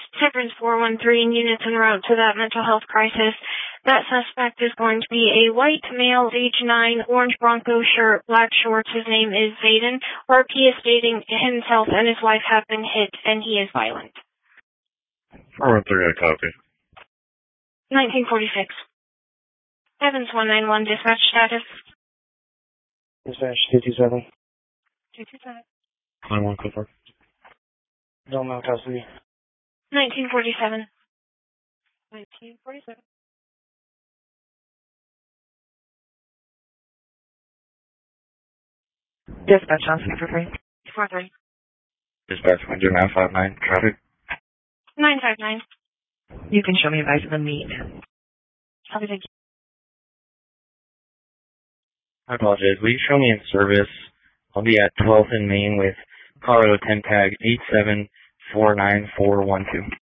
Cypress 413 units en route to that mental health crisis. That suspect is going to be a white male, age 9, orange Bronco shirt, black shorts. His name is Zayden. RP is stating himself and his wife have been hit, and he is violent. 413, I copy. 1946. Evans 191, dispatch status. Dispatch 227. 227. 21, Clifford. Don't know custody. 1947. 1947. Dispatch on for 3. 430. Dispatch 959, traffic. 959. You can show me advice of the meet. Copy, thank you. I apologize. Will you show me in service? I'll be at 12th and Main with Colorado 10 tag 8749412.